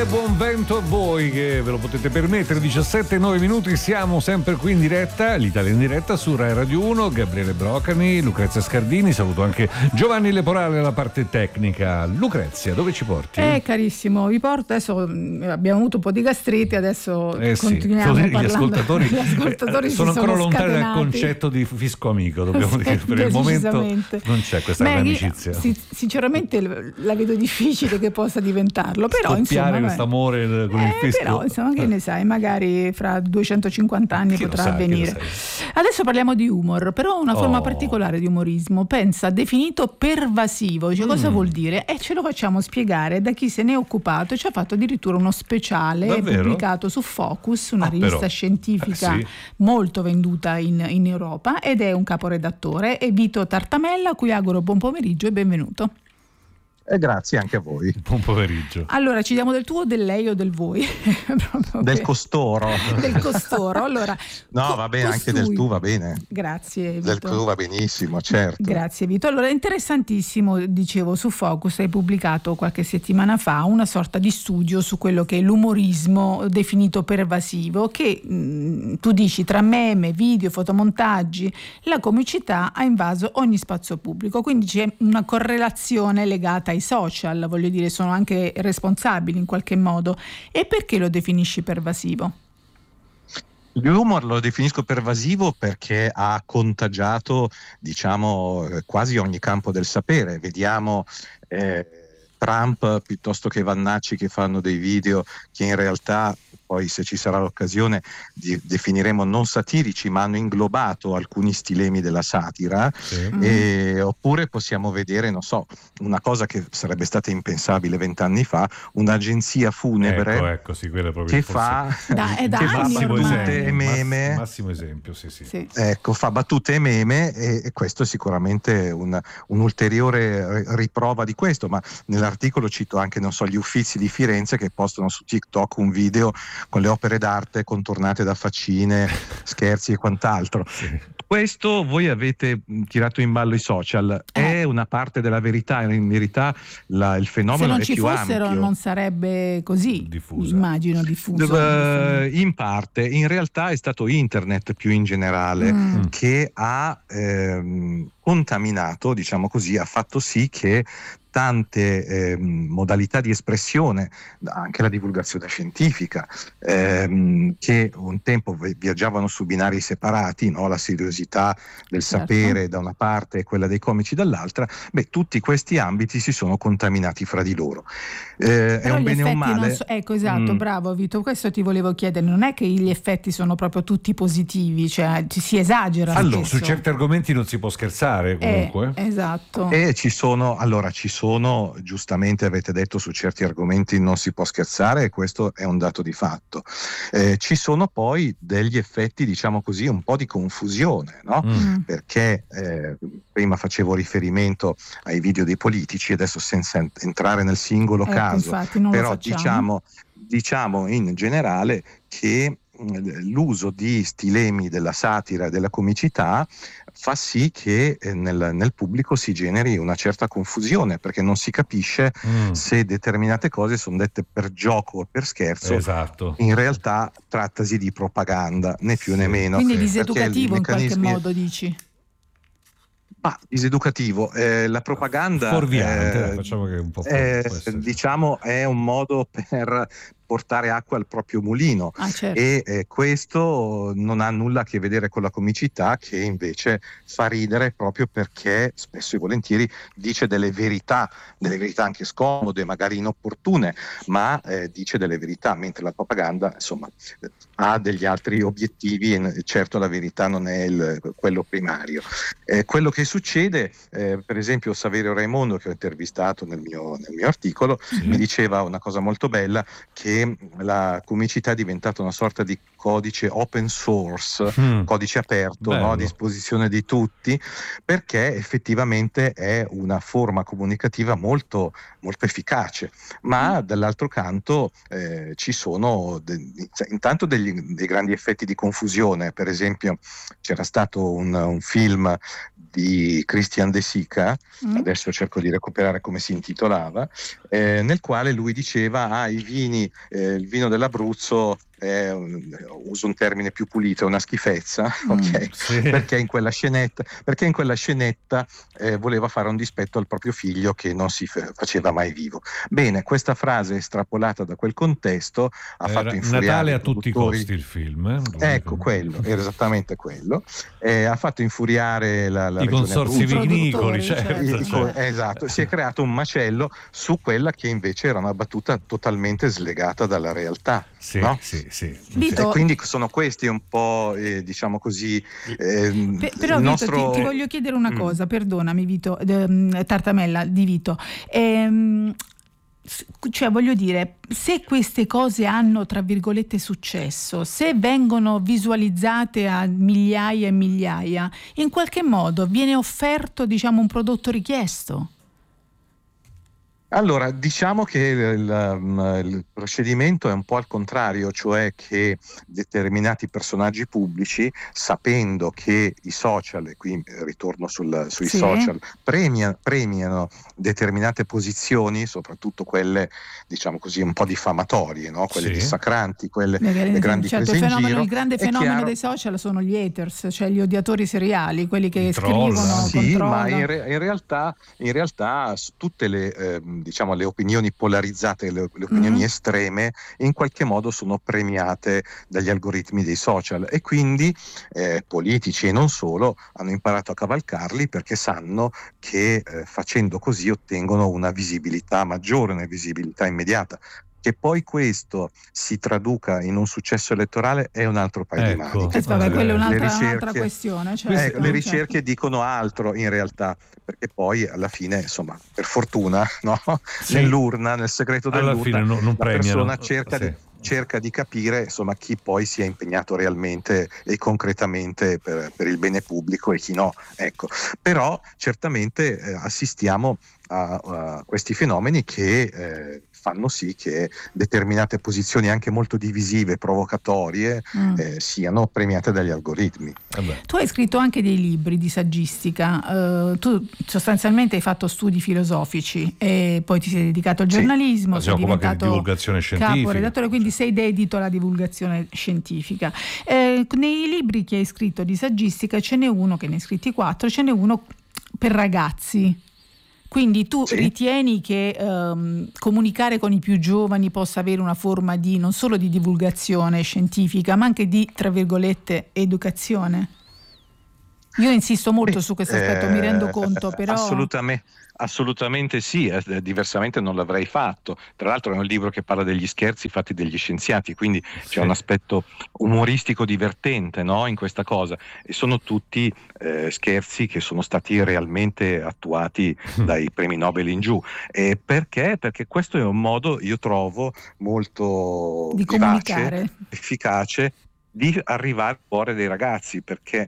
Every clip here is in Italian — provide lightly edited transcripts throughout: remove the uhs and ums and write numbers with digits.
Buon vento a voi che ve lo potete permettere. 17-9 minuti, siamo sempre qui in diretta, l'Italia in diretta su Rai Radio 1. Gabriele Brocani, Lucrezia Scardini, saluto anche Giovanni Leporale alla parte tecnica. Lucrezia, dove ci porti? Carissimo, vi porto adesso, abbiamo avuto un po' di gastrite, adesso continuiamo sì. parlando. Gli ascoltatori sono ancora lontani scatenati dal concetto di fisco amico, dobbiamo dire, per il momento non c'è questa amicizia. Sinceramente la vedo difficile che possa diventarlo, però insomma questo amore con il fisco. Però insomma, che ne sai, magari fra 250 anni potrà avvenire. Adesso parliamo di humor, però una forma particolare di umorismo, pensa, definito pervasivo. Cioè, cosa vuol dire? E ce lo facciamo spiegare da chi se ne è occupato e ci ha fatto addirittura uno speciale pubblicato su Focus, una rivista scientifica molto venduta in Europa, ed è un caporedattore, è Vito Tartamella, a cui auguro buon pomeriggio e benvenuto. Grazie anche a voi. Buon pomeriggio. Allora, ci diamo del tu o del lei o del voi? Del costoro. Del costoro, allora. No, va bene, anche del tu va bene. Grazie, Vito. Del tu va benissimo, certo. Grazie, Vito. Allora, interessantissimo, dicevo, su Focus hai pubblicato qualche settimana fa una sorta di studio su quello che è l'umorismo definito pervasivo, che tu dici tra meme, video, fotomontaggi, la comicità ha invaso ogni spazio pubblico, quindi c'è una correlazione legata ai social, voglio dire, sono anche responsabili in qualche modo. E perché lo definisci pervasivo? L'humor lo definisco pervasivo perché ha contagiato, diciamo, quasi ogni campo del sapere. Vediamo Trump piuttosto che Vannacci che fanno dei video che in realtà, poi se ci sarà l'occasione, definiremo non satirici, ma hanno inglobato alcuni stilemi della satira. Oppure possiamo vedere, non so, una cosa che sarebbe stata impensabile 20 anni fa, un'agenzia funebre che fa battute e meme. Massimo esempio, sì. Ecco, fa battute e meme, e questo è sicuramente un'ulteriore riprova di questo. Ma nell'articolo cito anche, non so, gli Uffizi di Firenze che postano su TikTok un video con le opere d'arte contornate da faccine, scherzi e quant'altro. Questo voi avete tirato in ballo i social, è una parte della verità, in verità il fenomeno è più ampio. Se non ci fossero non sarebbe così diffuso. Immagino diffuso. In parte, in realtà è stato internet più in generale che ha contaminato, diciamo così, ha fatto sì che tante modalità di espressione, anche la divulgazione scientifica, che un tempo viaggiavano su binari separati, no? La seriosità del sapere da una parte e quella dei comici dall'altra, tutti questi ambiti si sono contaminati fra di loro. È un bene o un male? Ecco, esatto, bravo Vito, questo ti volevo chiedere, non è che gli effetti sono proprio tutti positivi, cioè si esagera. Allora, su certi argomenti non si può scherzare comunque. Esatto. E ci sono, giustamente avete detto, su certi argomenti non si può scherzare, e questo è un dato di fatto. Ci sono poi degli effetti, diciamo così, un po' di confusione, no? Perché prima facevo riferimento ai video dei politici, adesso senza entrare nel singolo caso, però diciamo in generale che l'uso di stilemi della satira e della comicità fa sì che nel pubblico si generi una certa confusione, perché non si capisce se determinate cose sono dette per gioco o per scherzo. In realtà trattasi di propaganda, né più né meno. Quindi diseducativo in qualche modo, dici? Diseducativo, la propaganda fuorviante, facciamo che un po' diciamo è un modo per portare acqua al proprio mulino, e questo non ha nulla a che vedere con la comicità, che invece fa ridere proprio perché spesso e volentieri dice delle verità anche scomode, magari inopportune, ma dice delle verità, mentre la propaganda insomma ha degli altri obiettivi, e certo la verità non è quello primario. Quello che succede, per esempio Saverio Raimondo, che ho intervistato nel mio articolo, mi diceva una cosa molto bella, che la comicità è diventata una sorta di codice open source, codice aperto, no? A disposizione di tutti, perché effettivamente è una forma comunicativa molto, molto efficace, ma dall'altro canto ci sono intanto dei grandi effetti di confusione. Per esempio c'era stato un film di Christian De Sica, adesso cerco di recuperare come si intitolava, nel quale lui diceva il vino dell'Abruzzo uso un termine più pulito, è una schifezza, ok? Sì. Perché in quella scenetta voleva fare un dispetto al proprio figlio che non si faceva mai vivo. Bene, questa frase estrapolata da quel contesto ha fatto infuriare Natale a tutti i costi il film. Ecco, quello, era esattamente quello. Ha fatto infuriare la i consorzi vinicoli, certo. Esatto, si è creato un macello su quella che invece era una battuta totalmente slegata dalla realtà. Sì, no? sì. Vito, e quindi sono questi un po', diciamo così, però Vito, nostro... ti voglio chiedere una cosa, perdonami Vito, Tartamella di Vito. Cioè, voglio dire, se queste cose hanno tra virgolette successo, se vengono visualizzate a migliaia e migliaia, in qualche modo viene offerto, diciamo, un prodotto richiesto? Allora, diciamo che il procedimento è un po' al contrario, cioè che determinati personaggi pubblici, sapendo che i social, e qui ritorno sui social, premiano determinate posizioni, soprattutto quelle, diciamo così, un po' diffamatorie, no? Quelle dissacranti, quelle le grandi prese in giro. Il grande fenomeno dei social sono gli haters, cioè gli odiatori seriali, quelli che scrivono, sì, controllano. ma in realtà tutte le opinioni polarizzate, le opinioni estreme, in qualche modo sono premiate dagli algoritmi dei social, e quindi politici e non solo hanno imparato a cavalcarli, perché sanno che facendo così ottengono una visibilità maggiore, una visibilità immediata. Che poi questo si traduca in un successo elettorale è un altro paio di maniche. Quella è un'altra questione. Certo. Le ricerche dicono altro in realtà, perché poi alla fine, insomma, per fortuna, no? Nell'urna, nel segreto dell'urna, non la persona cerca di capire, insomma, chi poi si è impegnato realmente e concretamente per il bene pubblico e chi no. Ecco. Però certamente assistiamo a questi fenomeni che fanno sì che determinate posizioni anche molto divisive, provocatorie, siano premiate dagli algoritmi. Tu hai scritto anche dei libri di saggistica, tu sostanzialmente hai fatto studi filosofici e poi ti sei dedicato al giornalismo, sei diventato divulgazione scientifica, caporedattore, quindi sei dedito alla divulgazione scientifica. Nei libri che hai scritto di saggistica ce n'è uno, che ne hai scritti 4, ce n'è uno per ragazzi. Quindi tu ritieni che comunicare con i più giovani possa avere una forma di non solo di divulgazione scientifica, ma anche di, tra virgolette, educazione? Io insisto molto su questo aspetto, mi rendo conto, però... Assolutamente sì, diversamente non l'avrei fatto. Tra l'altro è un libro che parla degli scherzi fatti dagli scienziati, quindi c'è un aspetto umoristico divertente, no? In questa cosa, e sono tutti scherzi che sono stati realmente attuati dai premi Nobel in giù. Perché? Perché questo è un modo, io trovo, molto di comunicare, efficace, di arrivare al cuore dei ragazzi, perché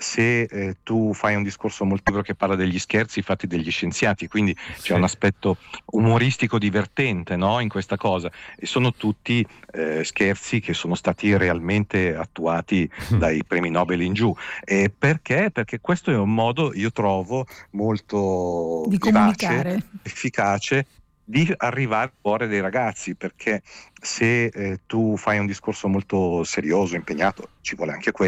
se tu fai un discorso molto libero che parla degli scherzi fatti dagli scienziati, quindi c'è un aspetto umoristico divertente, no? In questa cosa, e sono tutti scherzi che sono stati realmente attuati dai premi Nobel in giù. Perché? Perché questo è un modo, io trovo, molto di comunicare, efficace, di arrivare al cuore dei ragazzi, perché se tu fai un discorso molto serioso, impegnato, ci vuole anche quello,